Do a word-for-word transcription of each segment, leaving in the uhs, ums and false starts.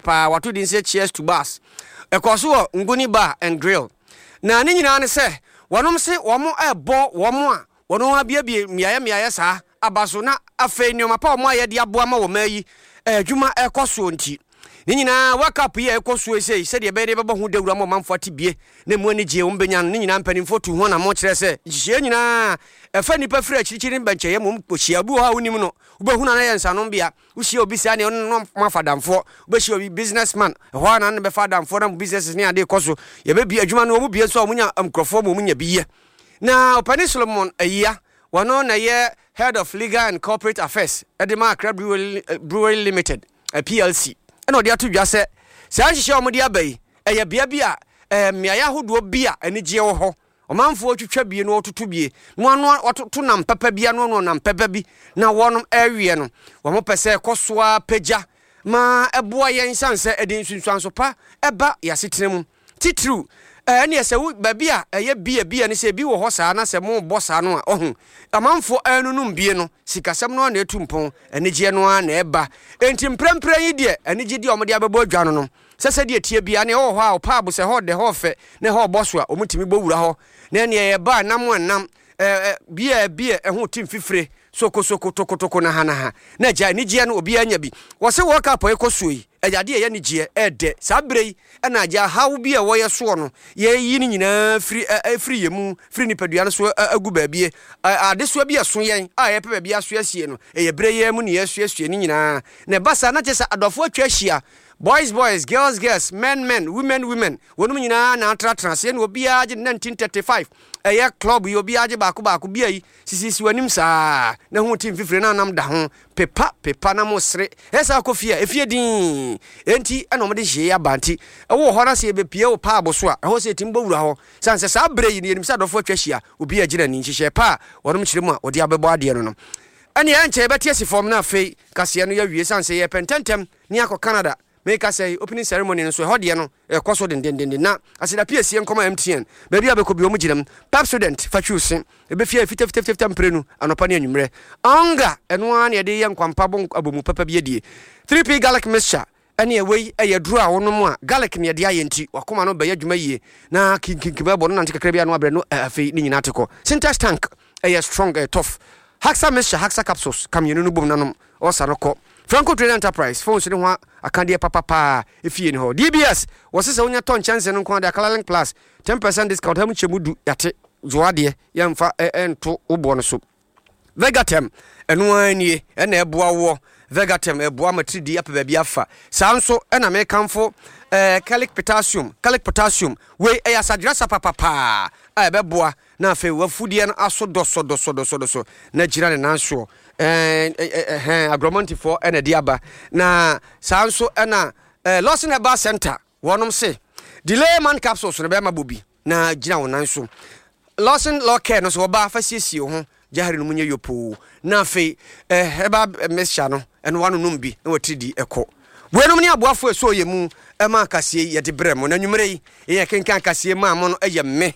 pa wato din say cheers to bars ekoso nguni bar and grill na ne nyina ne say wonom se womo ebo womo a wono abiabie miaye miaye saa abaso na afei nyoma pa omo aye de aboa ma wo mayi adwuma ekoso nti ne nyina waka po ye ekoso sei se de be de bebo hu dawura mo manfo atibie ne mu ani je wo mbenya ne nyina mpanimfo tu ho na mo kire se hye nyina efa nipa fira akirikiri benche ye mo pohia bu ha wonim no ubehu na ye nsanom bia uhie obi sia ne no mafadamfo ubehie obi businessman ho na ne be fadamfo na business ne ade ekoso ye be bi adwuma no mo bie so mo nya amkrofo mo nya biye na Opani Solomon ayia wano na ye head of legal and corporate affairs Edema Accra Brewery, uh, Brewery Limited a P L C eno de ato dwa se se anhihye omode abai eye bia bia eh miaya hodo bia anigye wo ho omanfo otwetwa bie no ototo bie no ano ototo nam papa bia no no nam papa bi na wonom awie no wo mo pese kosoa pagya ma eboa yen sanse edin sunsuanso pa eba yasetenemu titru eh ne se ba bia eye bia bia ne se bi wo ho saa na se mo bossa no a ohun amanfo anunum bie no sikasem no na etumpon anigye no a na eba enti mprempren yi de anigye de omode abebo adwa no no sese de tie bia ne ho ho a pa bo se ho de ho fe ne ho boso a omutimi bowura ho na ne ye ba nam nam eh bia bia eho tim fifire soko soko toko toko na hana ha na ja anigye no obi anya bi wo se wo ka po ekosoi ejade ye anigye ede sabrei na ja hawo bia wo ye so no ye yi ni nyina free free yemu free ni padua no so agu ba bie ade so bia so yen a ye pe bia so asie no e ye bre ye mu ne ye so asie ni nyina na basa na chesa adofo atwa hia boys boys girls girls men men women women wonum nyina na atra trans ye no bia age nineteen thirty-five eye club yo bia age baako baako bia yi sisi wanim saa na hu tim fifire na nam da ho pepa pepa na mo sere esa akofia efie din enti ana mo de hye ya banti ewo hora se be pie wo pa aboso a ho se tim bowura ho sanse saa bre yi ne enim sa dofo atwa hia obi agira ni nhyehyɛ pa wonom kyeremu a odi abebo ade no no ani enche be tie si form na afei kase no ya wie sanse ye pententem ni akọ Canada make us say opening ceremony so ho de no e koso den den den na asida P S C nkoma M T N ba bia be ko bi o mu ginam pap student fa chusin e be fia fifty fifty mprenu anopa ne anwumre anga eno an ye de ye nkwampa bo abomu papa bi adie three P garlic mixture ene ewei eye duru a wono mu a garlic ne de ayenti wakoma no be yadwuma yie na kinkinkima bo no nante kakra bia no abre no afei ni nyina teko syntax tank eye strong uh, tough Haxa mixture Haxa capsules kam yenu no bom nanom o saroko Franco Trade Enterprise phone so ho akande papa pa efie ni ho D B S wose se wonya ton chance no ko da Colorlink Plus ten percent discount ha mu chemudu yate zoade yemfa ento obo no so Vegatem eno anie ena eboa wo Vegatem eboa matridi apa bia afa sanso ena me kamfo eh calic potassium calic potassium we e asadra sa papa pa a beboa na fe wafudie no aso doso doso doso doso na gira ne nanso eh eh agromonti for ena diaba na sanso ena Lawson Herbal Center wonom se delay man capsules no be ma bobi na gira wonanso Lawson Law Care no so ba fa siesie ho jahari no munye yopo na fe eh heba mixture no eno wano numbi na watridi eko buenum ne aboafo eso yemu ema akasie ye de brem na nwumre yi ye kenkan akasie ma mo no eye me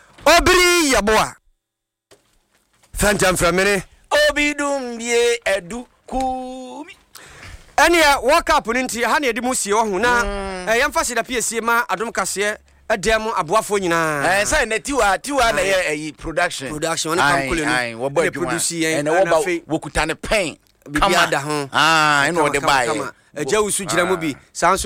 obiri yaboa fantam framene obidum bie edu kumi ene work up nti ha na edi musie wo ho na yemfa sida piesie ma adom kase edem aboafo nyina eh say na tiwa tiwa na ye production production na kam kole no wo ba produce yen na wo ba wo kuta ne pen bibia da ho ah eno de bae eja usu gira mu bi sanso